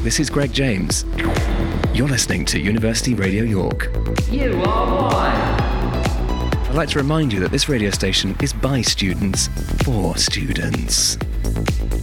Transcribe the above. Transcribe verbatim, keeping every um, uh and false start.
this is Greg James. You're listening to University Radio York. You are one. I'd like to remind you that this radio station is by students for students.